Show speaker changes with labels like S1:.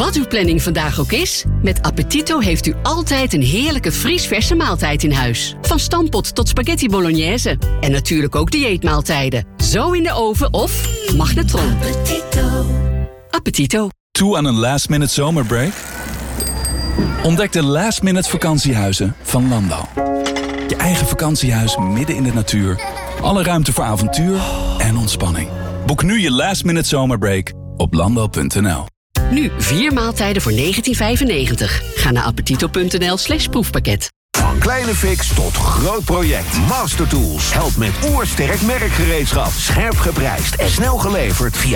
S1: Wat uw planning vandaag ook is, met Appetito heeft u altijd een heerlijke vriesverse maaltijd in huis. Van stampot tot spaghetti bolognese. En natuurlijk ook dieetmaaltijden. Zo in de oven of magnetron. Appetito.
S2: Toe aan een last-minute zomerbreak? Ontdek de last-minute vakantiehuizen van Landal. Je eigen vakantiehuis midden in de natuur. Alle ruimte voor avontuur en ontspanning. Boek nu je last-minute zomerbreak op landal.nl.
S1: Nu 4 maaltijden voor €19,95. Ga naar appetito.nl/proefpakket.
S3: Van kleine fix tot groot project. Master Tools helpt met oersterk merkgereedschap. Scherp geprijsd en snel geleverd via